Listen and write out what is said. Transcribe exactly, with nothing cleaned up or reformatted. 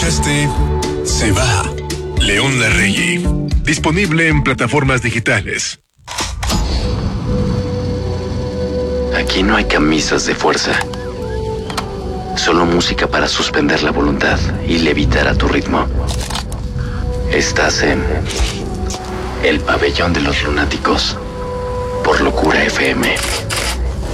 escuchaste Se va, León Larregui. Disponible en plataformas digitales. Aquí no hay camisas de fuerza. Solo música para suspender la voluntad y levitar a tu ritmo. Estás en El Pabellón de los Lunáticos por Locura F M.